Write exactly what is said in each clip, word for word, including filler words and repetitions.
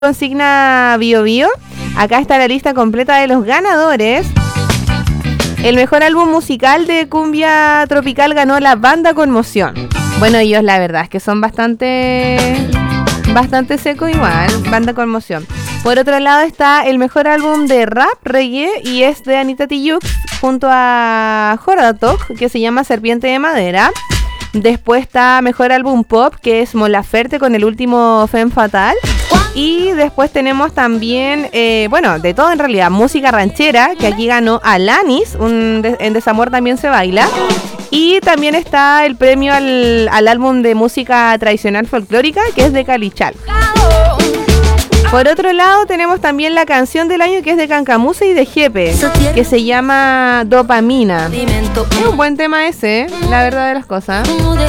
Consigna Bio Bio. Acá está la lista completa de los ganadores. El mejor álbum musical de cumbia tropical ganó la banda Conmoción. Bueno, ellos la verdad es que son bastante bastante seco igual, banda Conmoción. Por otro lado está el mejor álbum de rap reggae y es de Anita Tijoux junto a Joratok, que se llama Serpiente de Madera. Después está mejor álbum pop, que es Mon Laferte con el último Femme Fatale. Y después tenemos también, eh, bueno, de todo en realidad, música ranchera, que aquí ganó Alanis, un de, en Desamor también se baila. Y también está el premio al, al álbum de música tradicional folclórica, que es de Calichal. Por otro lado tenemos también la canción del año, que es de Cancamusa y de Jepe, que se llama Dopamina. Es un buen tema ese, ¿eh? La verdad de las cosas.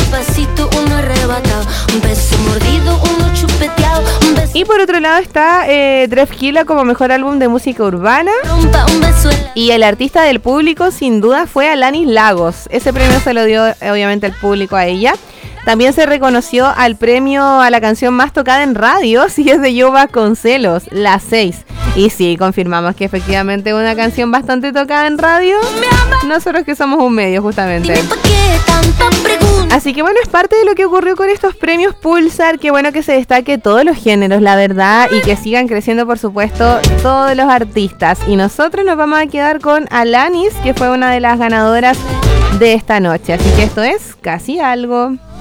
Y por otro lado está eh, Drefkila como mejor álbum de música urbana. Y el artista del público sin duda fue Alanis Lagos. Ese premio se lo dio obviamente el público a ella. También se reconoció al premio a la canción más tocada en radio, si es de Yo Vasconcelos, La seis. Y sí, confirmamos que efectivamente es una canción bastante tocada en radio. Nosotros que somos un medio, justamente. Así que bueno, es parte de lo que ocurrió con estos premios Pulsar. Qué bueno que se destaque todos los géneros, la verdad, y que sigan creciendo, por supuesto, todos los artistas. Y nosotros nos vamos a quedar con Alanis, que fue una de las ganadoras de esta noche. Así que esto es Casi Algo.